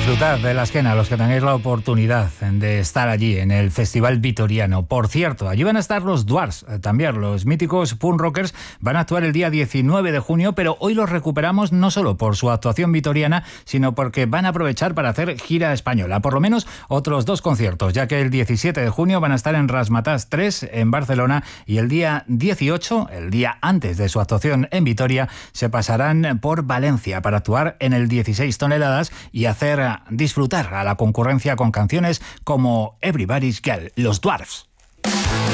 Disfrutad de la esquena, los que tengáis la oportunidad de estar allí en el Festival Vitoriano. Por cierto, allí van a estar los Dwarfs, también los míticos punk rockers, van a actuar el día 19 de junio, pero hoy los recuperamos no solo por su actuación vitoriana, sino porque van a aprovechar para hacer gira española, por lo menos otros 2 conciertos, ya que el 17 de junio van a estar en Razzmatazz 3 en Barcelona y el día 18, el día antes de su actuación en Vitoria, se pasarán por Valencia para actuar en el 16 toneladas y hacer disfrutar a la concurrencia con canciones como Everybody's Girl, los Dwarfs.